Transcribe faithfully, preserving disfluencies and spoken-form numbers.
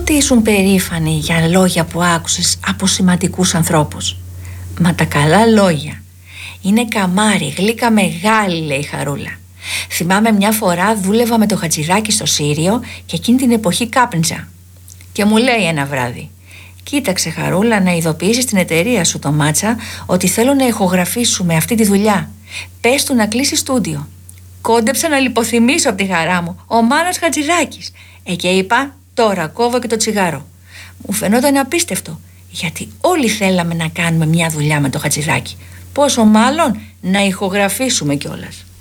ότι ήσουν περήφανη για λόγια που άκουσες από σημαντικούς ανθρώπους. Μα τα καλά λόγια είναι καμάρι, γλύκα μεγάλη, λέει η Χαρούλα. Θυμάμαι μια φορά δούλευα με το Χατζηδάκι στο Σύριο και εκείνη την εποχή κάπνιζα. Και μου λέει ένα βράδυ: κοίταξε, Χαρούλα, να ειδοποιήσεις την εταιρεία σου, το Μάτσα, ότι θέλω να ηχογραφήσουμε αυτή τη δουλειά. Πες του να κλείσει στούντιο. Κόντεψα να λιποθυμίσω από τη χαρά μου. Ο Μάνος Χατζηδάκης. Ε, και είπα: τώρα κόβω και το τσιγάρο. Μου φαινόταν απίστευτο, γιατί όλοι θέλαμε να κάνουμε μια δουλειά με το Χατζηδάκι. Πόσο μάλλον να ηχογραφήσουμε κιόλας.